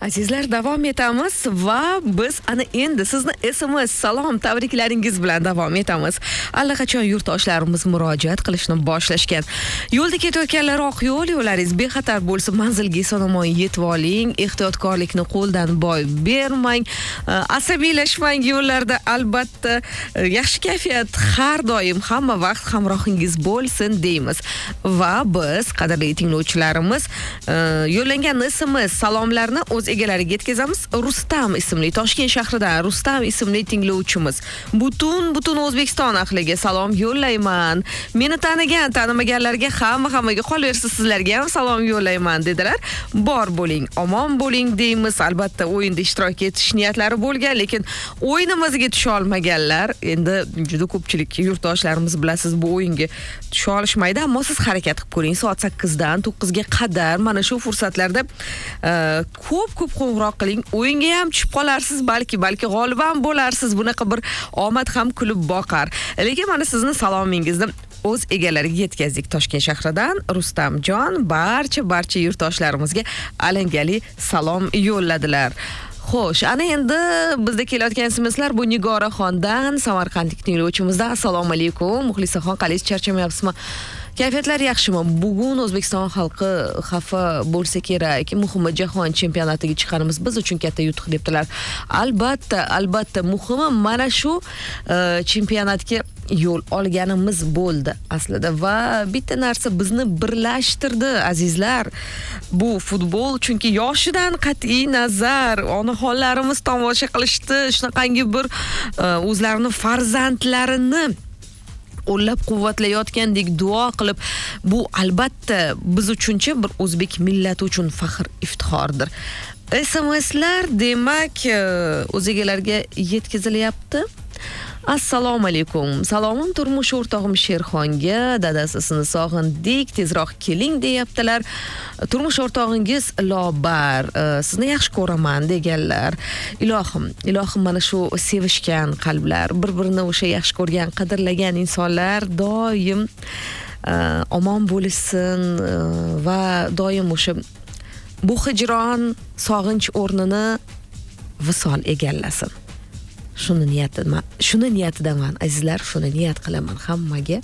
Azizlar, davom etamiz va biz ana endi sizni SMS salom tabriklaringiz bilan davom etamiz. Allaqachon yurtdoshlarimiz murojaat qilishni boshlashgan. Yo'lda ketayotganlar oq yo'llaringiz bexatar bo'lsin, manzilga eson-omon yetib oling, ehtiyotkorlikni qo'ldan boy bermang, asabiylashmang yo'llarda. Albatta yaxshi kayfiyat har doim hamma vaqt hamrohingiz bo'lsin deymiz. Va biz qadrli tinglovchilarimiz yo'llangan SMS salomlarni o'z egalariga yetkazamiz. Rustam ismli Toshkent shahridan Rustam ismli tinglovchimiz butun O'zbekiston ahliga salom yo'llayman. Meni tanimaganlarga hammaga qolaversa sizlarga ham salom yo'llayman dedilar. Bor bo'ling, omon bo'ling deymiz. Albatta o'yinda ishtirok etish niyatlari bo'lgan, lekin o'yinimizga tusha olmaganlar. Endi juda ko'pchilik yurtdoshlarimiz bilasiz, bu o'yinga tusha olishmaydi, ammo siz harakat qilib ko'ring. Soat 8 dan 9 ga qadar mana shu fursatlarda ko'p qo'ng'iroq qiling. O'yinga ham tushib qolarsiz, balki g'olib ham bo'larsiz. Bunaqa bir omad ham kulib boqar. Lekin mana sizni salomingizni o'z egalariga yetkazdik. Toshkent shahridan Rustamjon barcha yurtdoshlarimizga alangali salom yo'lladilar. Xo'sh, ana endi bizda kelayotgan SMSlar bu Nigoraxondan, Samarqandlik tinglovchimizdan. Assalomu alaykum. Muxlisaxon, qalaysiz, charchamayapsizmi? Kayfiyatlar yaxshimi? Bugun O'zbekiston xalqi xafa bo'lsa kerak. Muhimi jahon chempionatiga chiqqanimiz biz uchun katta yutuq debdilar. Albatta muhimi mana shu chempionatga yo'l olganimiz bo'ldi aslida va bitta narsa bizni birlashtirdi azizlar. Bu futbol, chunki yoshidan qat'iy nazar onaxonlarimiz tomosha qilishdi, shunaqangi bir o'zlarini farzandlarini qo'llab-quvvatlayotgandek duo qilib, bu albatta biz uchunchi bir o'zbek millati uchun faxr iftixordir. SMSlar demak o'z egalariga yetkazilyapti. Assalomu alaykum. Salomim turmush o'rtog'im Sherxonga, dadasini sog'indik, tezroq keling deyaptilar. Turmush o'rtog'ingiz Lobar, sizni yaxshi ko'raman deganlar. Ilohim mana shu sevishgan qalblar, bir-birini o'sha yaxshi ko'rgan, qadrlagan insonlar doim omon bo'lsin va doim o'sha bu hijron, sog'inch o'rnini visol egallasin. Shuni niyatidaman azizlar, shuni niyat qilaman hammaga.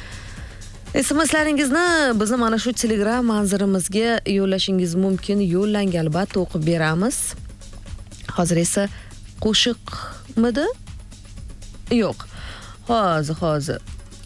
SMSlaringizni bizni mana shu Telegram manzirimizga yo'llashingiz mumkin. Yo'llang, albatta o'qib beramiz. Hozir esa qo'shiqmidi? Yo'q. Hozir.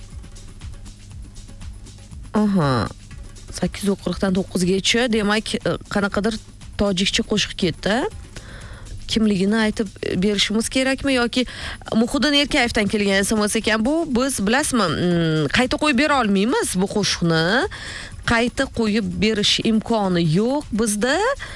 8:40 dan 9 gacha, demak, qanaqadir tojikcha qo'shiq ketdi. Kimligini aytib berishimiz kerakmi yoki Muhiddin Erkayevdan kelgan SMS ekan bu? Biz bilasizmi, qayta qo'yib bera olmaymiz bu qo'shiqni. Qayta qo'yib berish imkoni yo'q bizda.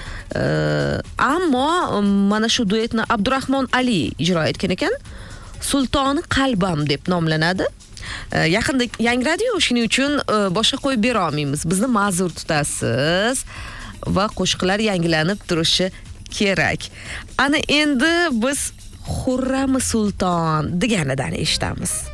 Ammo mana shu duetni Abdurahmon Ali ijro etgan ekan. Sultoni qalbam deb nomlanadi. Yaqinda yangradi-yu, shuning uchun boshqa qo'yib bera olmaymiz. Bizni ma'zur tutasiz va qo'shiqlar yangilanib turishi kerak. Ana endi biz Xurram Sulton deganidan eshitamiz.